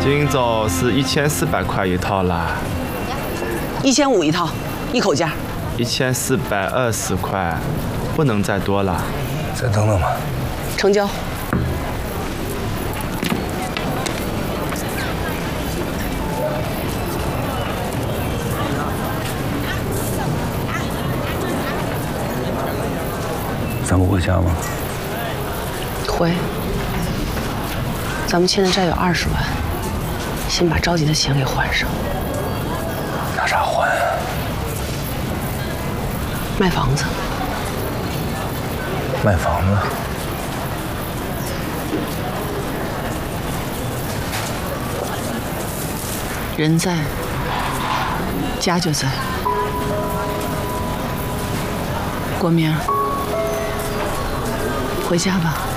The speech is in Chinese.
今早是1400块一套啦 ，1500一套，一口价。 1420块，不能再多了。 再等等吧。 成交。 咱不回家吗？ 回。咱们欠的债有20万，先把着急的钱给还上。 拿啥还啊？ 卖房子。 卖房子？ 人在，家就在。国明，回家吧。